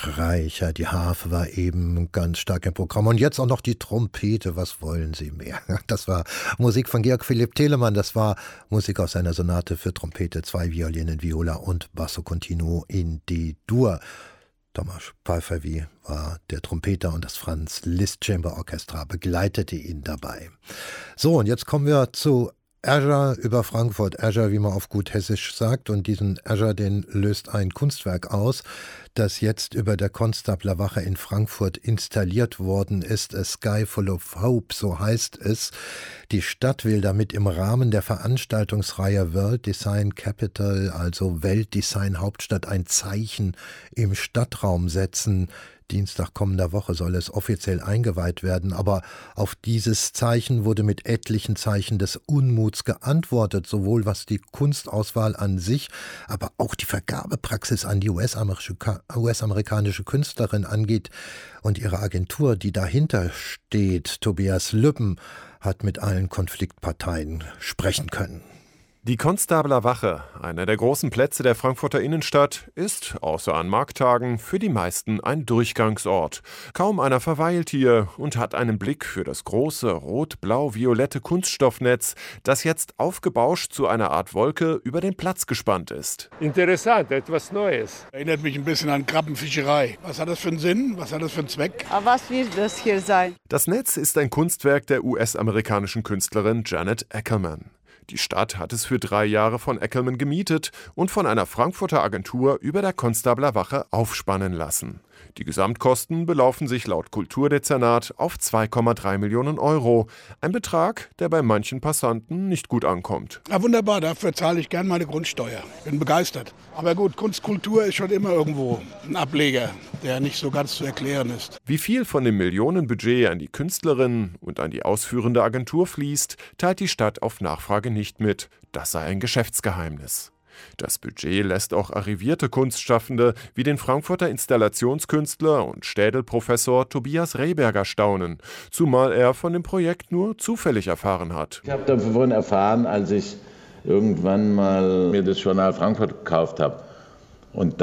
Streicher, die Harfe war eben ganz stark im Programm. Und jetzt auch noch die Trompete, was wollen Sie mehr? Das war Musik von Georg Philipp Telemann, das war Musik aus seiner Sonate für Trompete, 2 Violinen, Viola und Basso Continuo in D-Dur. Tomasz Pfeiffer war der Trompeter und das Franz Liszt Chamber Orchestra begleitete ihn dabei. So, und jetzt kommen wir zu Azure über Frankfurt. Azure, wie man auf gut Hessisch sagt. Und diesen Azure, den löst ein Kunstwerk aus, das jetzt über der Konstabler Wache in Frankfurt installiert worden ist. A Sky Full of Hope, so heißt es. Die Stadt will damit im Rahmen der Veranstaltungsreihe World Design Capital, also Weltdesign Hauptstadt, ein Zeichen im Stadtraum setzen. Dienstag kommender Woche soll es offiziell eingeweiht werden, aber auf dieses Zeichen wurde mit etlichen Zeichen des Unmuts geantwortet, sowohl was die Kunstauswahl an sich, aber auch die Vergabepraxis an die US-amerikanische Künstlerin angeht und ihre Agentur, die dahinter steht. Tobias Lübben hat mit allen Konfliktparteien sprechen können. Die Konstabler Wache, einer der großen Plätze der Frankfurter Innenstadt, ist, außer an Markttagen, für die meisten ein Durchgangsort. Kaum einer verweilt hier und hat einen Blick für das große rot-blau-violette Kunststoffnetz, das jetzt aufgebauscht zu einer Art Wolke über den Platz gespannt ist. Interessant, etwas Neues. Erinnert mich ein bisschen an Krabbenfischerei. Was hat das für einen Sinn? Was hat das für einen Zweck? Aber was wird das hier sein? Das Netz ist ein Kunstwerk der US-amerikanischen Künstlerin Janet Ackerman. Die Stadt hat es für 3 Jahre von Ackerman gemietet und von einer Frankfurter Agentur über der Konstabler Wache aufspannen lassen. Die Gesamtkosten belaufen sich laut Kulturdezernat auf 2,3 Millionen Euro. Ein Betrag, der bei manchen Passanten nicht gut ankommt. Ja, wunderbar, dafür zahle ich gern meine Grundsteuer. Bin begeistert. Aber gut, Kunstkultur ist schon immer irgendwo ein Ableger, der nicht so ganz zu erklären ist. Wie viel von dem Millionenbudget an die Künstlerin und an die ausführende Agentur fließt, teilt die Stadt auf Nachfrage nicht mit. Das sei ein Geschäftsgeheimnis. Das Budget lässt auch arrivierte Kunstschaffende wie den Frankfurter Installationskünstler und Städelprofessor Tobias Rehberger staunen, zumal er von dem Projekt nur zufällig erfahren hat. Ich habe davon erfahren, als ich irgendwann mal mir das Journal Frankfurt gekauft habe. Und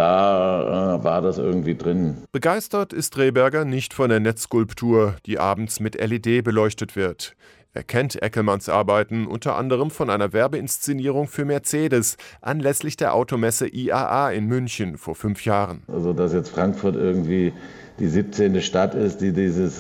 da war das irgendwie drin. Begeistert ist Rehberger nicht von der Netzskulptur, die abends mit LED beleuchtet wird. Er kennt Eckelmanns Arbeiten unter anderem von einer Werbeinszenierung für Mercedes anlässlich der Automesse IAA in München vor 5 Jahren. Also dass jetzt Frankfurt irgendwie die 17. Stadt ist, die dieses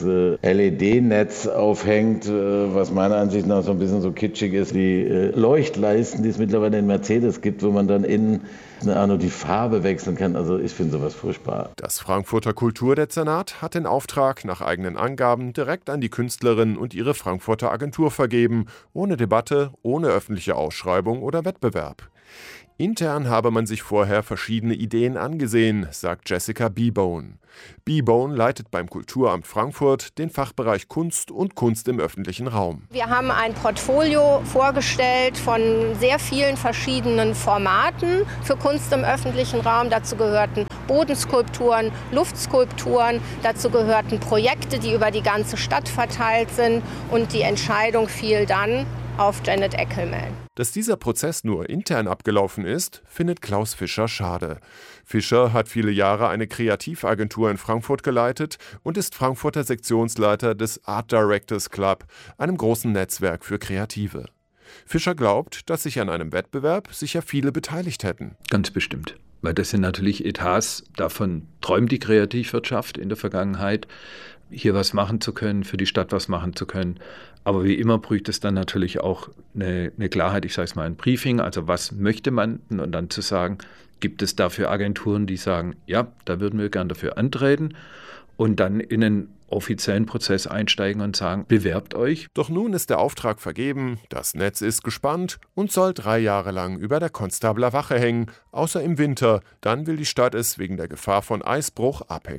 LED-Netz aufhängt, was meiner Ansicht nach so ein bisschen so kitschig ist. Die Leuchtleisten, die es mittlerweile in Mercedes gibt, wo man dann innen nur die Farbe wechseln kann. Also ich finde sowas furchtbar. Das Frankfurter Kulturdezernat hat den Auftrag nach eigenen Angaben direkt an die Künstlerin und ihre Frankfurter Agentur vergeben, ohne Debatte, ohne öffentliche Ausschreibung oder Wettbewerb. Intern habe man sich vorher verschiedene Ideen angesehen, sagt Jessica Beebone. Beebone leitet beim Kulturamt Frankfurt den Fachbereich Kunst und Kunst im öffentlichen Raum. Wir haben ein Portfolio vorgestellt von sehr vielen verschiedenen Formaten für Kunst im öffentlichen Raum. Dazu gehörten Bodenskulpturen, Luftskulpturen, dazu gehörten Projekte, die über die ganze Stadt verteilt sind. Und die Entscheidung fiel dann auf Janet Ackerman. Dass dieser Prozess nur intern abgelaufen ist, findet Klaus Fischer schade. Fischer hat viele Jahre eine Kreativagentur in Frankfurt geleitet und ist Frankfurter Sektionsleiter des Art Directors Club, einem großen Netzwerk für Kreative. Fischer glaubt, dass sich an einem Wettbewerb sicher viele beteiligt hätten. Ganz bestimmt. Weil das sind natürlich Etats, davon träumt die Kreativwirtschaft in der Vergangenheit, hier was machen zu können, für die Stadt was machen zu können. Aber wie immer braucht es dann natürlich auch eine Klarheit, ich sage es mal ein Briefing, also was möchte man und dann zu sagen, gibt es dafür Agenturen, die sagen, ja, da würden wir gern dafür antreten und dann in einen offiziellen Prozess einsteigen und sagen, bewerbt euch. Doch nun ist der Auftrag vergeben, das Netz ist gespannt und soll 3 Jahre lang über der Konstabler Wache hängen, außer im Winter, dann will die Stadt es wegen der Gefahr von Eisbruch abhängen.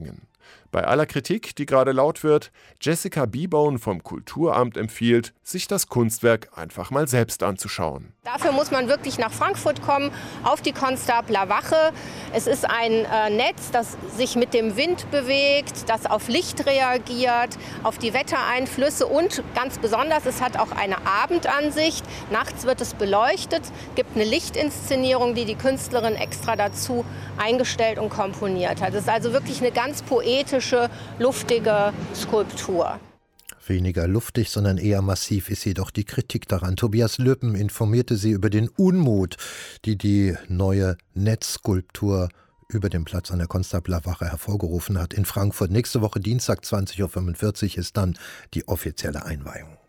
Bei aller Kritik, die gerade laut wird, Jessica Biebone vom Kulturamt empfiehlt, sich das Kunstwerk einfach mal selbst anzuschauen. Dafür muss man wirklich nach Frankfurt kommen, auf die Konstabler Wache. Es ist ein Netz, das sich mit dem Wind bewegt, das auf Licht reagiert, auf die Wettereinflüsse und ganz besonders, es hat auch eine Abendansicht. Nachts wird es beleuchtet, gibt eine Lichtinszenierung, die Künstlerin extra dazu eingestellt und komponiert hat. Es ist also wirklich eine ganz poetische, luftige Skulptur. Weniger luftig, sondern eher massiv ist jedoch die Kritik daran. Tobias Löppen informierte sie über den Unmut, die neue Netzskulptur über dem Platz an der Konstabler Wache hervorgerufen hat in Frankfurt. Nächste Woche Dienstag 20.45 Uhr ist dann die offizielle Einweihung.